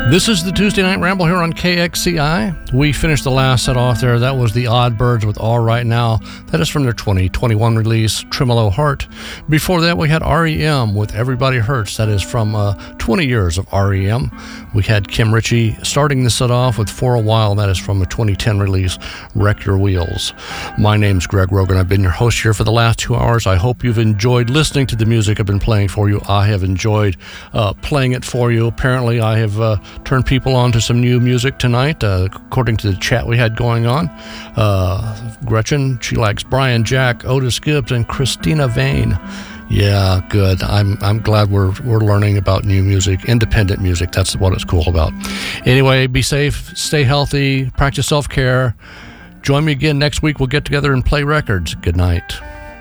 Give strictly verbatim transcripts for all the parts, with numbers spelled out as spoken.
This is the Tuesday Night Ramble here on K X C I. We finished the last set off there. That was the Oddbirds with All Right Now. That is from their twenty twenty-one release, Tremolo Heart. Before that, we had R E M with Everybody Hurts. That is from uh, twenty years of R E M. We had Kim Ritchie starting the set off with For a While. That is from a twenty ten release, Wreck Your Wheels. My name's Greg Rogan. I've been your host here for the last two hours. I hope you've enjoyed listening to the music I've been playing for you. I have enjoyed uh, playing it for you. Apparently, I have uh, turned people on to some new music tonight, uh, according to the chat we had going on. Uh, Gretchen, she likes Brian Jack, Otis Gibbs, and Christina Vane. Yeah, good. I'm I'm glad we're we're learning about new music, independent music. That's what it's cool about. Anyway, be safe, stay healthy, practice self-care. Join me again next week. We'll get together and play records. Good night.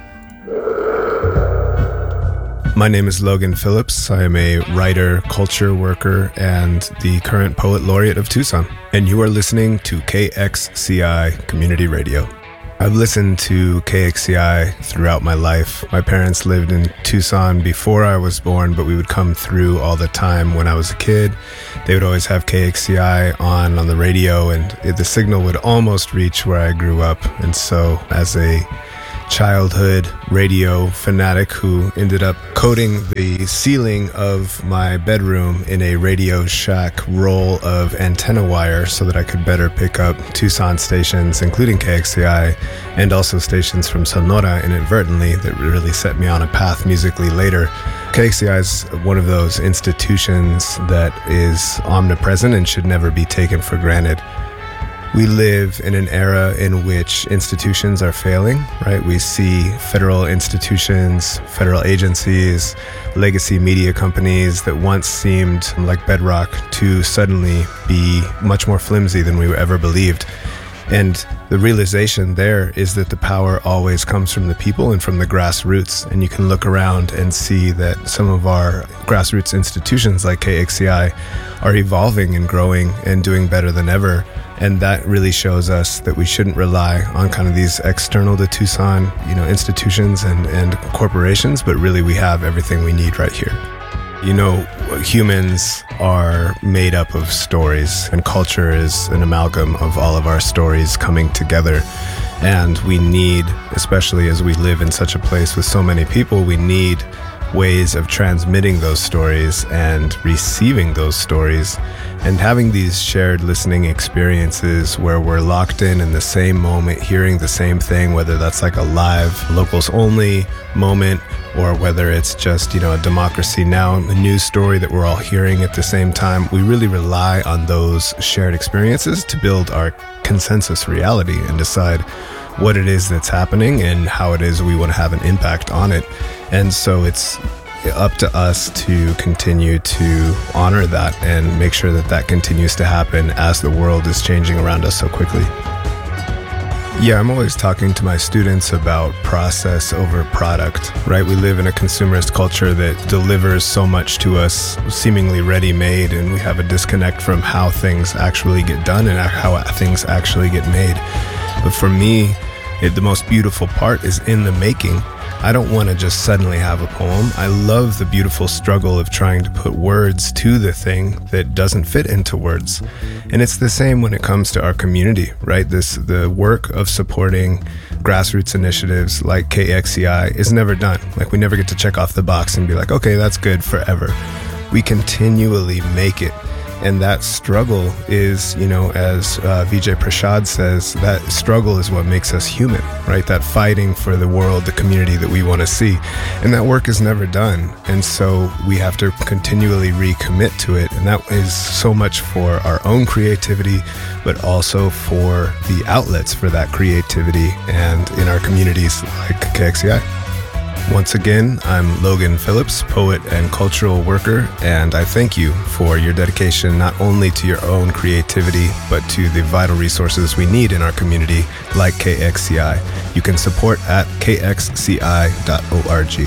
My name is Logan Phillips. I am a writer, culture worker, and the current poet laureate of Tucson. And you are listening to K X C I Community Radio. I've listened to K X C I throughout my life. My parents lived in Tucson before I was born, but we would come through all the time when I was a kid. They would always have K X C I on on the radio, and it, the signal would almost reach where I grew up. And so as a childhood radio fanatic who ended up coating the ceiling of my bedroom in a Radio Shack roll of antenna wire so that I could better pick up Tucson stations, including K X C I, and also stations from Sonora inadvertently that really set me on a path musically later. K X C I is one of those institutions that is omnipresent and should never be taken for granted. We live in an era in which institutions are failing, right? We see federal institutions, federal agencies, legacy media companies that once seemed like bedrock to suddenly be much more flimsy than we ever believed. And the realization there is that the power always comes from the people and from the grassroots. And you can look around and see that some of our grassroots institutions like K X C I are evolving and growing and doing better than ever. And that really shows us that we shouldn't rely on kind of these external to Tucson, you know, institutions and, and corporations, but really we have everything we need right here. You know, humans are made up of stories, and culture is an amalgam of all of our stories coming together. And we need, especially as we live in such a place with so many people, we need ways of transmitting those stories and receiving those stories and having these shared listening experiences where we're locked in in the same moment, hearing the same thing, whether that's like a live locals only moment or whether it's just, you know, a Democracy Now! A news story that we're all hearing at the same time. We really rely on those shared experiences to build our consensus reality and decide what it is that's happening and how it is we want to have an impact on it. And so it's up to us to continue to honor that and make sure that that continues to happen as the world is changing around us so quickly. Yeah, I'm always talking to my students about process over product, right? We live in a consumerist culture that delivers so much to us seemingly ready-made, and we have a disconnect from how things actually get done and how things actually get made. But for me, it, the most beautiful part is in the making. I don't want to just suddenly have a poem. I love the beautiful struggle of trying to put words to the thing that doesn't fit into words. And it's the same when it comes to our community, right? This the work of supporting grassroots initiatives like K X C I is never done. Like, we never get to check off the box and be like, okay, that's good forever. We continually make it. And that struggle is, you know, as uh, Vijay Prashad says, that struggle is what makes us human, right? That fighting for the world, the community that we want to see. And that work is never done. And so we have to continually recommit to it. And that is so much for our own creativity, but also for the outlets for that creativity and in our communities like K X C I. Once again, I'm Logan Phillips, poet and cultural worker, and I thank you for your dedication not only to your own creativity, but to the vital resources we need in our community like K X C I. You can support at k x c i dot org.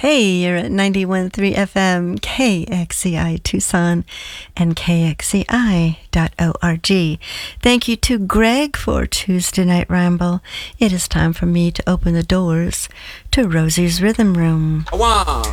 Hey, you're at ninety-one point three F M, K X C I Tucson, and K X C I dot org. Thank you to Greg for Tuesday Night Ramble. It is time for me to open the doors to Rosie's Rhythm Room. One,